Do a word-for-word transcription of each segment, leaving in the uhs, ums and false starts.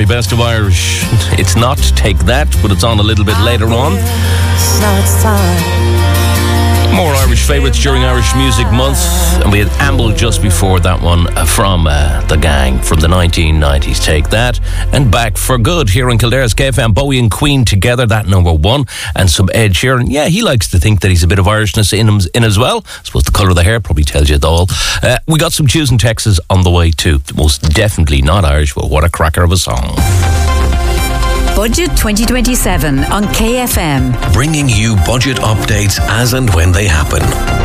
very best of Irish. It's not Take That, but it's on a little bit later on. Now it's time. More Irish favourites during Irish Music Month, and we had Amble just before that one from uh, The Gang from the nineteen nineties, Take That, and Back for Good here in Kildare's K F M. Bowie and Queen together, that number one, and some Ed Sheeran. Yeah, he likes to think that he's a bit of Irishness in him in as well. I suppose the colour of the hair probably tells you it all. Uh, we got some tunes and texts on the way too. Most definitely not Irish, but what a cracker of a song. Budget twenty twenty-seven on K F M. Bringing you budget updates as and when they happen.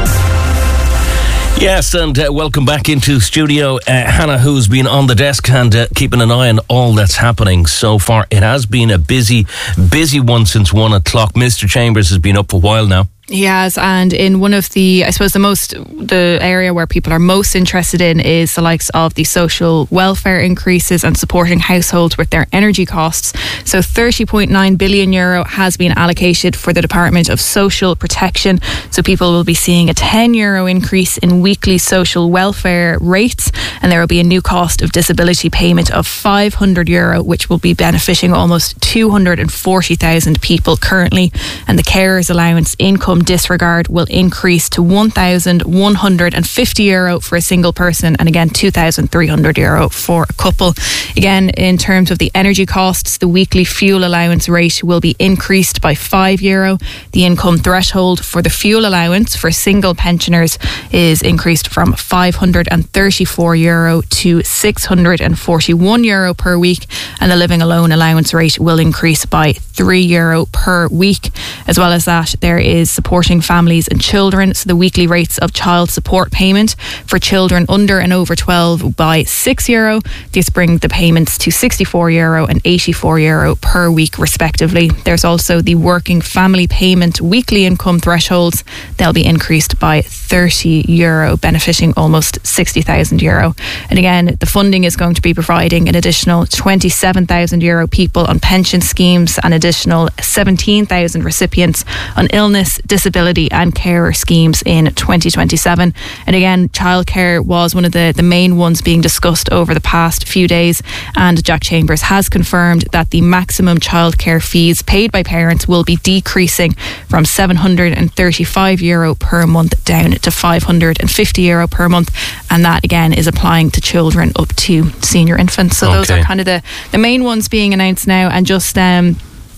Yes, and uh, welcome back into studio. Uh, Hannah, who's been on the desk and uh, keeping an eye on all that's happening so far. It has been a busy, busy one since one o'clock. Mister Chambers has been up for a while now. He has, and in one of the, I suppose the most, the area where people are most interested in is the likes of the social welfare increases and supporting households with their energy costs. So thirty point nine billion euro has been allocated for the Department of Social Protection. So people will be seeing a ten euro increase in weekly social welfare rates, and there will be a new cost of disability payment of five hundred euro, which will be benefiting almost two hundred forty thousand people currently. And the carers allowance income disregard will increase to one thousand one hundred fifty euro for a single person, and again two thousand three hundred euro for a couple. Again, in terms of the energy costs, the weekly fuel allowance rate will be increased by five euro. The income threshold for the fuel allowance for single pensioners is increased from five hundred thirty-four euro to six hundred forty-one euro per week, and the living alone allowance rate will increase by three euro per week. As well as that, there is supporting families and children. So the weekly rates of child support payment for children under and over twelve by six euro. This brings the payments to sixty-four euro and eighty-four euro per week respectively. There's also the working family payment weekly income thresholds. They'll be increased by thirty euro, benefiting almost sixty thousand euro. And again, the funding is going to be providing an additional twenty-seven thousand euro people on pension schemes, an additional seventeen thousand recipients on illness, disability and carer schemes in twenty twenty-seven. And again, childcare was one of the, the main ones being discussed over the past few days, and Jack Chambers has confirmed that the maximum childcare fees paid by parents will be decreasing from seven hundred thirty-five euro per month down to five hundred fifty euro per month, and that again is applying to children up to senior infants. So okay. Those are kind of the, the main ones being announced now. And just um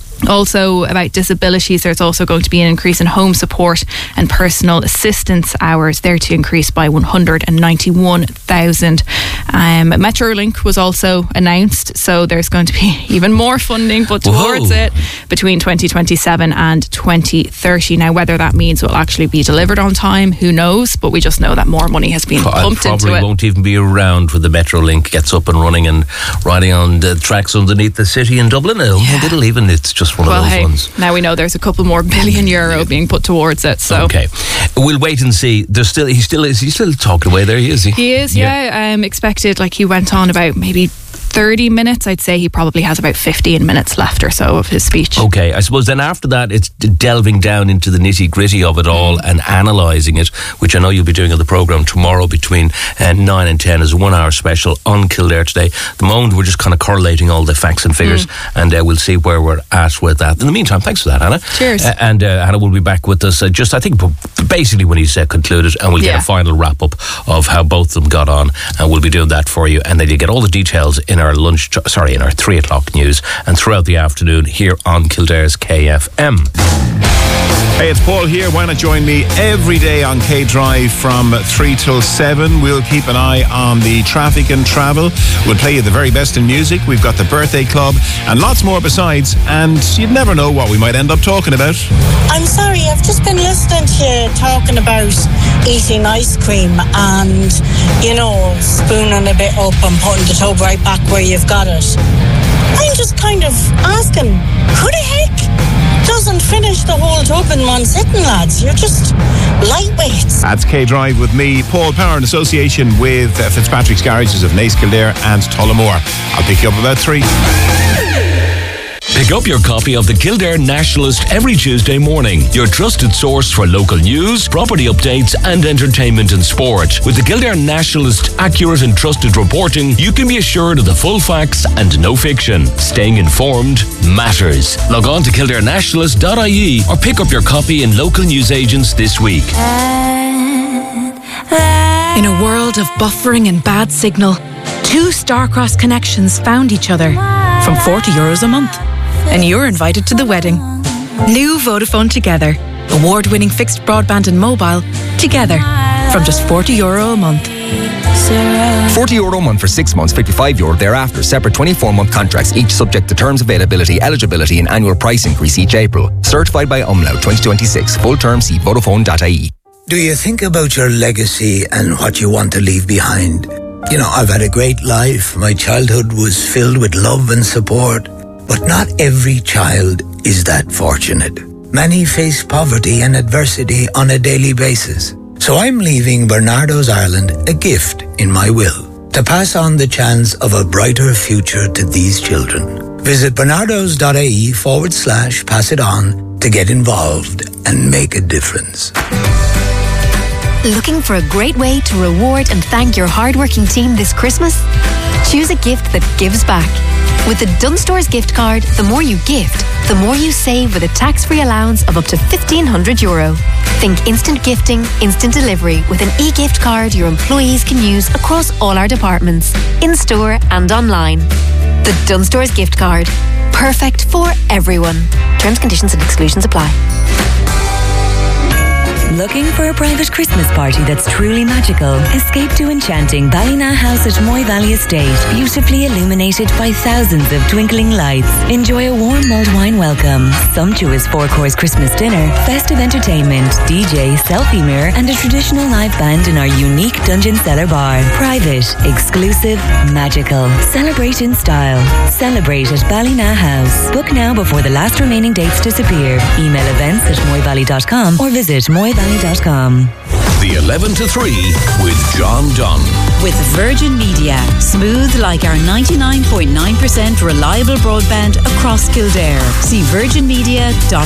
also about disabilities, there's also going to be an increase in home support and personal assistance hours, there to increase by one hundred ninety-one thousand. Um, Metrolink was also announced, so there's going to be even more funding put towards Whoa. it between twenty twenty-seven and twenty thirty. Now, whether that means it will actually be delivered on time, who knows, but we just know that more money has been Pro- pumped into it. Probably won't even be around when the Metrolink gets up and running and riding on the tracks underneath the city in Dublin. It'll, yeah. it'll even, it's just one well, of those hey, ones. Now we know there's a couple more billion euro being put towards it. So okay, we'll wait and see. There's still he's still is he still talking away there? He is. He, he is. Yeah. yeah. Um, expected. Like he went on about maybe thirty minutes. I'd say he probably has about fifteen minutes left or so of his speech. Okay, I suppose then after that it's delving down into the nitty gritty of it all and analysing it, which I know you'll be doing on the programme tomorrow between uh, nine and ten as a one hour special on Kildare Today. At the moment we're just kind of correlating all the facts and figures, mm. and uh, we'll see where we're at with that. In the meantime, thanks for that, Hannah. Cheers. Uh, and uh, Hannah will be back with us uh, just I think basically when he's uh, concluded, and we'll yeah. get a final wrap up of how both of them got on, and we'll be doing that for you, and then you'll get all the details in our lunch sorry in our three o'clock news and throughout the afternoon here on Kildare's K F M. Hey, it's Paul here. Why not join me every day on K Drive from three till seven? We'll keep an eye on the traffic and travel. We'll play you the very best in music. We've got the birthday club and lots more besides, and you'd never know what we might end up talking about. I'm sorry, I've just been listening to you talking about eating ice cream and, you know, spooning a bit up and putting the tub right back where you've got it. I'm just kind of asking, who the heck doesn't finish the whole tub in one sitting, lads? You're just lightweights. That's K Drive with me, Paul Power, in association with uh, Fitzpatrick's Garages of Naas Kildare and Tullamore. I'll pick you up about three. Pick up your copy of the Kildare Nationalist every Tuesday morning. Your trusted source for local news, property updates and entertainment and sport. With the Kildare Nationalist accurate and trusted reporting, you can be assured of the full facts and no fiction. Staying informed matters. Log on to kildare nationalist dot I E or pick up your copy in local newsagents this week. In a world of buffering and bad signal, two Starcross connections found each other from forty euros a month. And you're invited to the wedding. New Vodafone Together. Award-winning fixed broadband and mobile together from just forty euro a month. forty euro a month for six months, fifty-five euro thereafter. Separate twenty-four month contracts, each subject to terms, availability, eligibility and annual price increase each April. Certified by Umlaut twenty twenty-six. Full term, see vodafone dot I E. Do you think about your legacy and what you want to leave behind? You know, I've had a great life. My childhood was filled with love and support. But not every child is that fortunate. Many face poverty and adversity on a daily basis. So I'm leaving Bernardo's Ireland a gift in my will to pass on the chance of a brighter future to these children. Visit bernardos dot I E forward slash pass it on to get involved and make a difference. Looking for a great way to reward and thank your hardworking team this Christmas? Choose a gift that gives back. With the Dunnes Stores gift card, the more you gift, the more you save with a tax-free allowance of up to fifteen hundred euro. Think instant gifting, instant delivery with an e-gift card your employees can use across all our departments, in-store and online. The Dunnes Stores gift card. Perfect for everyone. Terms, conditions and exclusions apply. Looking for a private Christmas party that's truly magical? Escape to enchanting Ballina House at Moy Valley Estate, beautifully illuminated by thousands of twinkling lights. Enjoy a warm mulled wine welcome, sumptuous four-course Christmas dinner, festive entertainment, D J, selfie mirror and a traditional live band in our unique Dungeon Cellar bar. Private, exclusive, magical. Celebrate in style. Celebrate at Ballina House. Book now before the last remaining dates disappear. Email events at moy valley dot com or visit moy valley dot com. The eleven to three with John Dunn. With Virgin Media. Smooth like our ninety-nine point nine percent reliable broadband across Kildare. See virgin media dot